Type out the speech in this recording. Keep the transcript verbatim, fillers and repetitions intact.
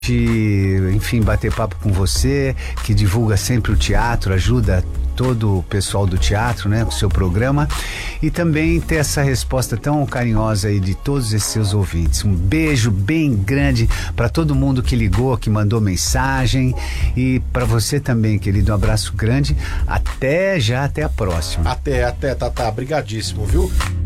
de, enfim, bater papo com você, que divulga sempre o teatro, ajuda todo o pessoal do teatro, né, com o seu programa, e também ter essa resposta tão carinhosa aí de todos esses seus ouvintes. Um beijo bem grande para todo mundo que ligou, que mandou mensagem, e para você também, querido, um abraço grande. Até já, até a próxima. Até, até, Tatá, brigadíssimo, viu?